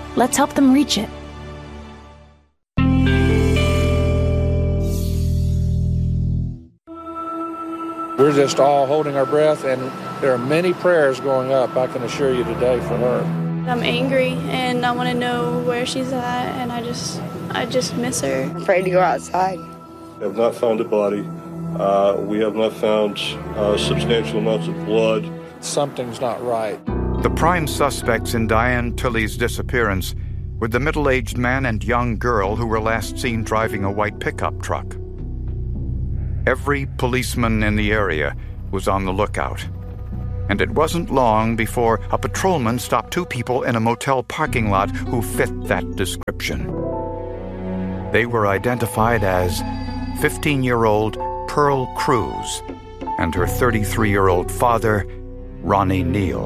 Let's help them reach it. We're just all holding our breath, and there are many prayers going up, I can assure you today, for her. I'm angry, and I want to know where she's at, and I just miss her. I'm afraid to go outside. We have not found a body. We have not found substantial amounts of blood. Something's not right. The prime suspects in Diane Tilley's disappearance were the middle-aged man and young girl who were last seen driving a white pickup truck. Every policeman in the area was on the lookout, and it wasn't long before a patrolman stopped two people in a motel parking lot who fit that description. They were identified as 15-year-old Pearl Cruz and her 33-year-old father, Ronnie Neal.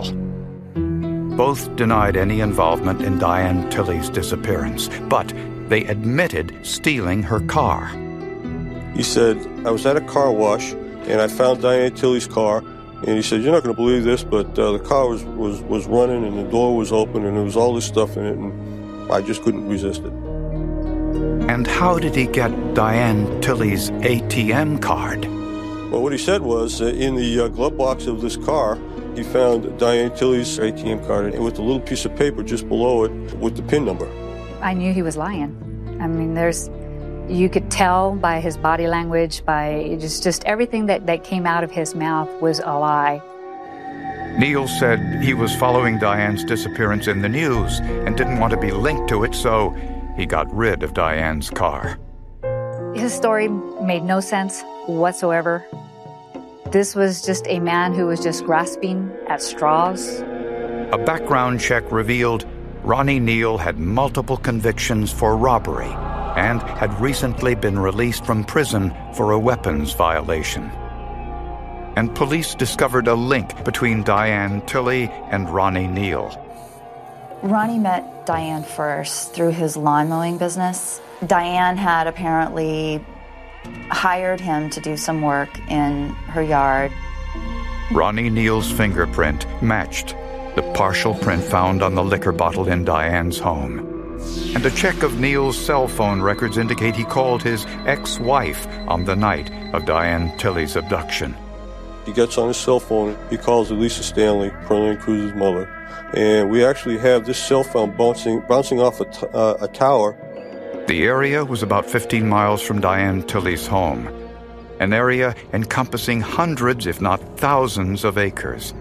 Both denied any involvement in Diane Tilley's disappearance, but they admitted stealing her car. He said, I was at a car wash, and I found Diane Tilley's car, and he said, you're not going to believe this, but the car was running, and the door was open, and there was all this stuff in it, and I just couldn't resist it. And how did he get Diane Tilley's ATM card? Well, what he said was, in the glove box of this car, he found Diane Tilley's ATM card with a little piece of paper just below it with the PIN number. I knew he was lying. I mean, you could tell by his body language, by just everything that came out of his mouth was a lie. Neal said he was following Diane's disappearance in the news and didn't want to be linked to it, so he got rid of Diane's car. His story made no sense whatsoever. This was just a man who was just grasping at straws. A background check revealed Ronnie Neal had multiple convictions for robbery and had recently been released from prison for a weapons violation. And police discovered a link between Diane Tilley and Ronnie Neal. Ronnie met Diane first through his lawn mowing business. Diane had apparently hired him to do some work in her yard. Ronnie Neal's fingerprint matched the partial print found on the liquor bottle in Diane's home. And a check of Neal's cell phone records indicate he called his ex-wife on the night of Diane Tilley's abduction. He gets on his cell phone, he calls Elisa Stanley, Pearl Cruz's mother, and we actually have this cell phone bouncing off a tower. The area was about 15 miles from Diane Tilley's home, an area encompassing hundreds, if not thousands, of acres.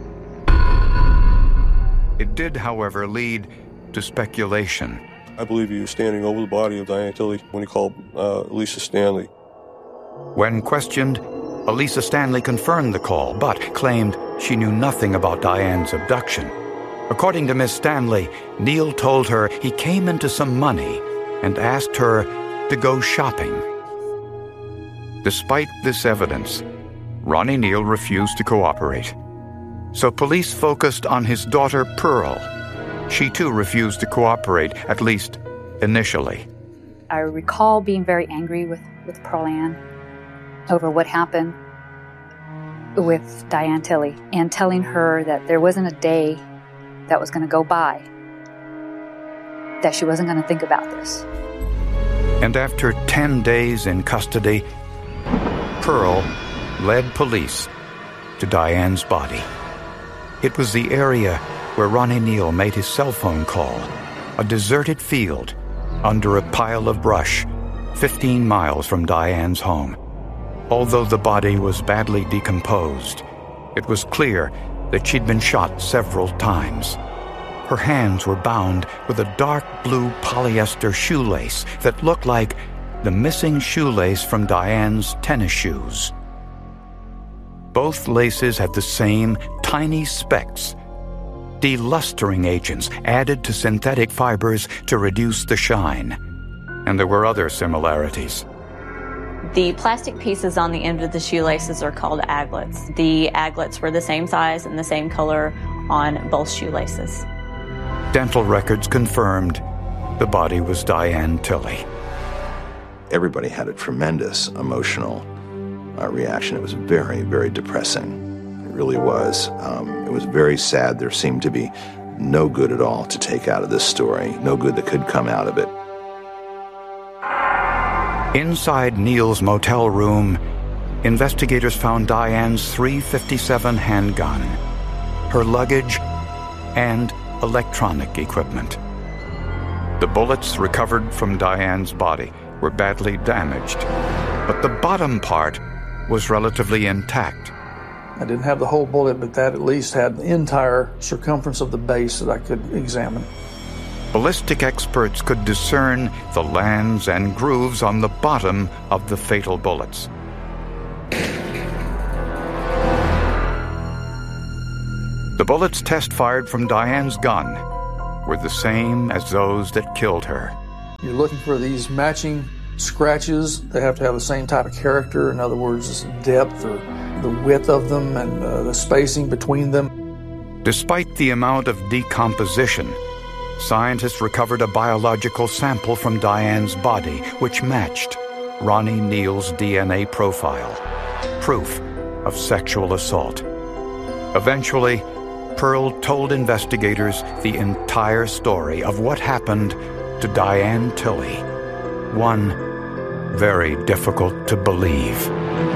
It did, however, lead to speculation. I believe he was standing over the body of Diane Tilley when he called Elisa Stanley. When questioned, Elisa Stanley confirmed the call, but claimed she knew nothing about Diane's abduction. According to Miss Stanley, Neal told her he came into some money and asked her to go shopping. Despite this evidence, Ronnie Neal refused to cooperate. So police focused on his daughter, Pearl. She too refused to cooperate, at least initially. I recall being very angry with Pearl Ann over what happened with Diane Tilley and telling her that there wasn't a day that was going to go by that she wasn't going to think about this. And after 10 days in custody, Pearl led police to Diane's body. It was the area where Ronnie Neal made his cell phone call, a deserted field under a pile of brush 15 miles from Diane's home. Although the body was badly decomposed, it was clear that she'd been shot several times. Her hands were bound with a dark blue polyester shoelace that looked like the missing shoelace from Diane's tennis shoes. Both laces had the same tiny specks, delustering agents added to synthetic fibers to reduce the shine. And there were other similarities. The plastic pieces on the end of the shoelaces are called aglets. The aglets were the same size and the same color on both shoelaces. Dental records confirmed the body was Diane Tilley. Everybody had a tremendous emotional reaction. It was very, very depressing. It really was. It was very sad. There seemed to be no good at all to take out of this story, no good that could come out of it. Inside Neil's motel room, investigators found Diane's .357 handgun, her luggage, and electronic equipment. The bullets recovered from Diane's body were badly damaged, but the bottom part was relatively intact. I didn't have the whole bullet, but that at least had the entire circumference of the base that I could examine. Ballistic experts could discern the lands and grooves on the bottom of the fatal bullets. The bullets test-fired from Diane's gun were the same as those that killed her. You're looking for these matching scratches. They have to have the same type of character. In other words, depth or the width of them and the spacing between them. Despite the amount of decomposition, scientists recovered a biological sample from Diane's body which matched Ronnie Neal's DNA profile, proof of sexual assault. Eventually, Pearl told investigators the entire story of what happened to Diane Tilley, one very difficult to believe.